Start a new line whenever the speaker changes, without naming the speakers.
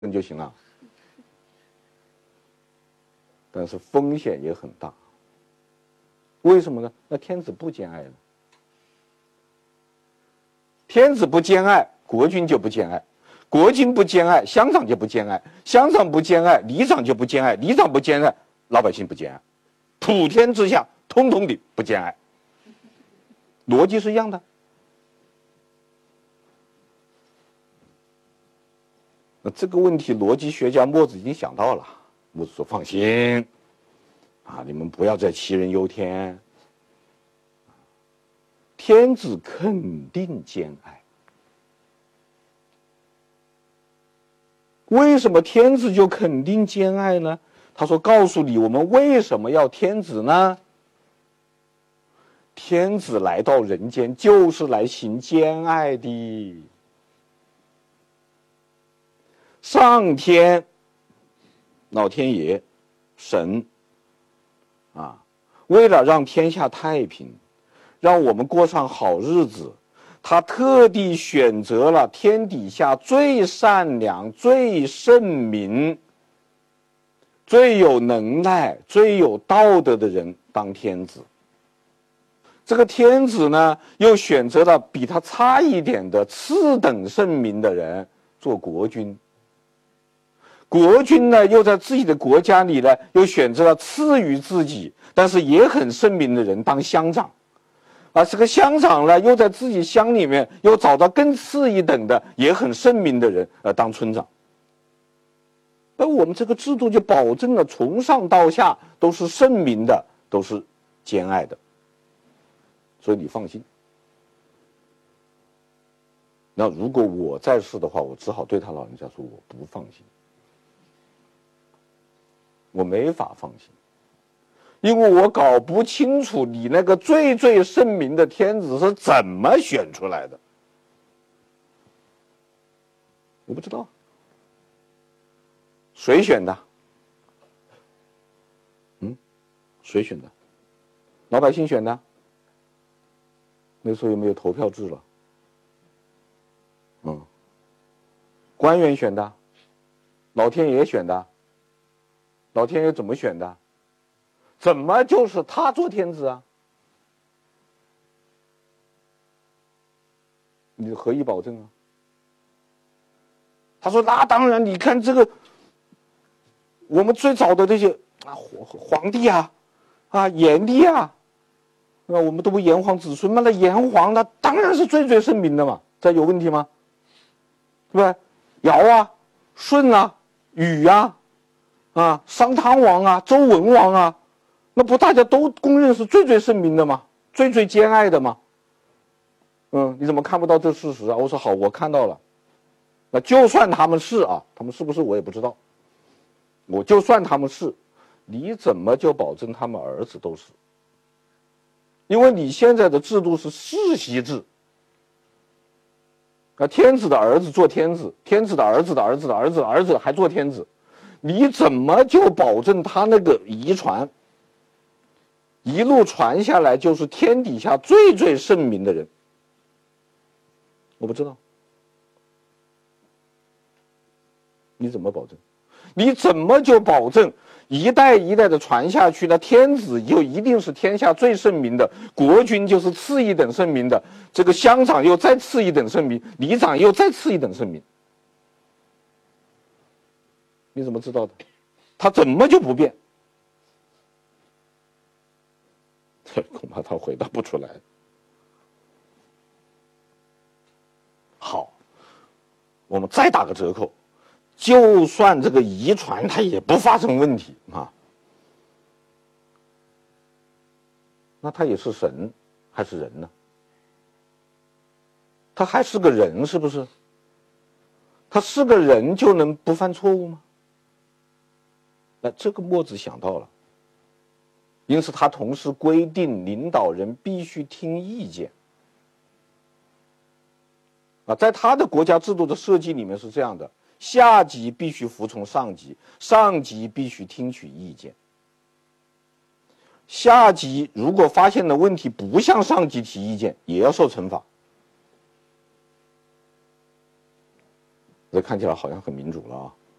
就行了。但是风险也很大。为什么呢？那天子不兼爱了。天子不兼爱，国君就不兼爱；国君不兼爱，乡长就不兼爱；乡长不兼爱，里长就不兼爱；里长不兼爱，老百姓不兼爱。普天之下，通通的不兼爱。逻辑是一样的。那这个问题，逻辑学家墨子已经想到了。墨子说：“放心，啊，你们不要再杞人忧天。天子肯定兼爱。为什么天子就肯定兼爱呢？他说：告诉你，我们为什么要天子呢？天子来到人间就是来行兼爱的。上天，老天爷，神，啊，为了让天下太平，让我们过上好日子，他特地选择了天底下最善良、最圣明、最有能耐、最有道德的人当天子。这个天子呢，又选择了比他差一点的次等圣明的人做国君。国君呢，又在自己的国家里呢，又选择了次于自己但是也很圣明的人当乡长。这个乡长呢，又在自己乡里面又找到更次一等的也很圣明的人当村长。而我们这个制度就保证了从上到下都是圣明的，都是兼爱的。所以你放心。那如果我在世的话，我只好对他老人家说，我不放心，我没法放心，因为我搞不清楚你那个最最圣明的天子是怎么选出来的，我不知道。谁选的？谁选的？老百姓选的？那时候有没有投票制了？官员选的？老天爷选的？老天爷怎么选的？怎么就是他做天子啊？你何以保证啊？他说：“那当然，你看这个，我们最早的这些皇帝啊，炎帝啊，我们都不炎黄子孙吗？那炎黄那当然是最最圣明的嘛，这有问题吗？对不对？尧啊、舜啊、禹啊。”商汤王啊，周文王啊，那不大家都公认是最最圣明的吗？最最兼爱的吗？你怎么看不到这事实啊？我说好，我看到了。那就算他们是他们是不是我也不知道。我就算他们是，你怎么就保证他们儿子都是？因为你现在的制度是世袭制。天子的儿子做天子，天子的儿子的儿子的儿子的儿子还做天子。你怎么就保证他那个遗传一路传下来就是天底下最最圣明的人？我不知道。你怎么保证？你怎么就保证一代一代的传下去，那天子就一定是天下最圣明的，国君就是次一等圣明的，这个乡长又再次一等圣明，里长又再次一等圣明？你怎么知道的？他怎么就不变？恐怕他回答不出来。好，我们再打个折扣，就算这个遗传它也不发生问题那他也是神还是人呢？他还是个人，是不是？他是个人就能不犯错误吗？那这个墨子想到了，因此他同时规定领导人必须听意见。在他的国家制度的设计里面是这样的：下级必须服从上级，上级必须听取意见。下级如果发现了问题不向上级提意见，也要受惩罚。这看起来好像很民主了